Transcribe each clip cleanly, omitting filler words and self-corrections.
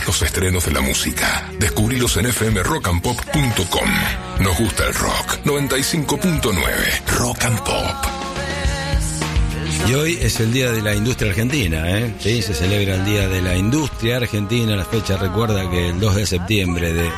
Los estrenos de la música. Descubrilos en fmrockandpop.com. Nos gusta el rock. 95.9 Rock and Pop. Y hoy es el Día de la Industria Argentina, ¿eh? Sí, se celebra el Día de la Industria Argentina. La fecha recuerda que el 2 de septiembre de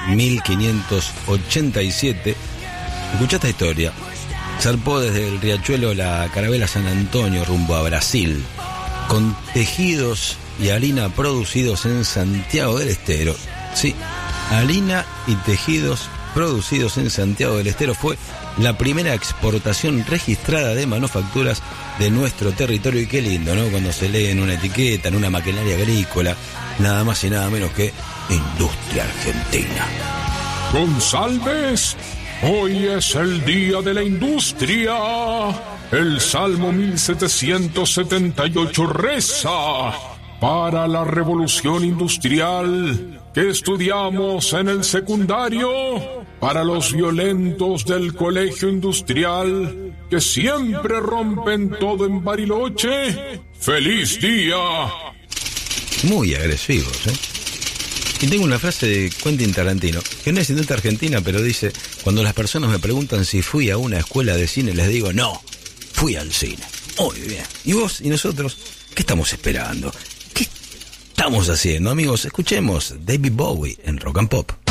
1587, escucha esta historia, zarpó desde el riachuelo la carabela San Antonio rumbo a Brasil, con tejidos y harina producidos en Santiago del Estero. Sí, harina y tejidos producidos en Santiago del Estero fue la primera exportación registrada de manufacturas de nuestro territorio. Y qué lindo, ¿no? Cuando se lee en una etiqueta, en una maquinaria agrícola, nada más y nada menos que Industria Argentina. González, hoy es el Día de la Industria. El Salmo 1778 reza: para la revolución industrial que estudiamos en el secundario, para los violentos del colegio industrial que siempre rompen todo en Bariloche, ¡feliz día! Muy agresivos, ¿eh? Y tengo una frase de Quentin Tarantino, que no es industria argentina, pero dice: cuando las personas me preguntan si fui a una escuela de cine, les digo, no, fui al cine. Muy bien. ¿Y vos y nosotros qué estamos esperando? ¿Qué estamos haciendo, amigos? Escuchemos David Bowie en Rock and Pop.